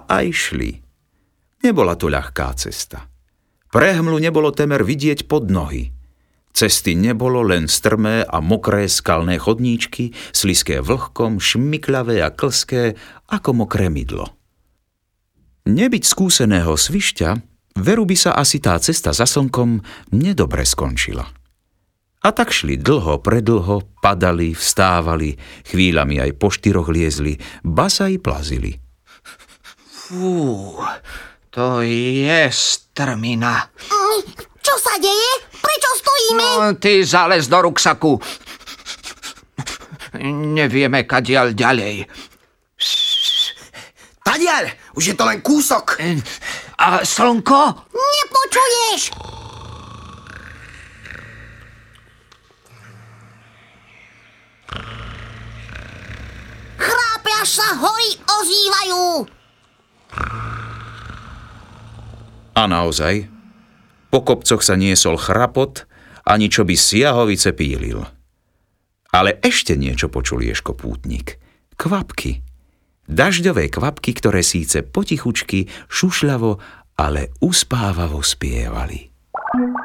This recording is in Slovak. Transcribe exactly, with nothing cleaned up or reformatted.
aj šli. Nebola to ľahká cesta. Prehmlu nebolo temer vidieť pod nohy. Cesty nebolo, len strmé a mokré skalné chodníčky, sliské vlhkom, šmiklavé a klské, ako mokré mydlo. Nebyť skúseného svišťa, veru by sa asi tá cesta za slnkom nedobre skončila. A tak šli dlho, predlho, padali, vstávali, chvíľami aj po štyroch liezli, ba sa i plazili. Fú, to je strmina. Čo sa deje? Prečo stojíme? No, ty zales do ruksaku. Nevieme, kadiaľ ďalej. Tadiaľ, už je to len kúsok. A slnko? Nepočuješ? Chrápe, až sa hory ozývajú. A naozaj, po kopcoch sa niesol chrapot, ani čo by siahovice pílil. Ale ešte niečo počul Ježko pútnik. Kvapky. Dažďové kvapky, ktoré síce potichučky, šušľavo, ale uspávavo spievali.